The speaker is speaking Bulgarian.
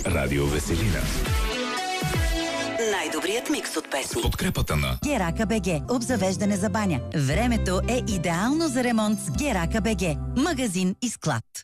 Радио Веселина. Най-добрият микс от песни. Подкрепата на Герака БГ. Обзавеждане за баня. Времето е идеално за ремонт с Герака БГ. Магазин и склад.